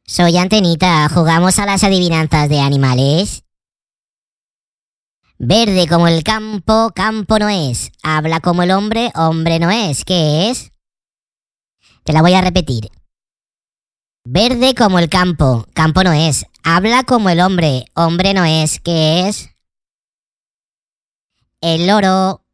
Soy Antenita, ¿jugamos a las adivinanzas de animales? Verde como el campo, campo no es. Habla como el hombre, hombre no es. ¿Qué es? Te la voy a repetir. Verde como el campo, campo no es. Habla como el hombre, hombre no es. ¿Qué es? El loro.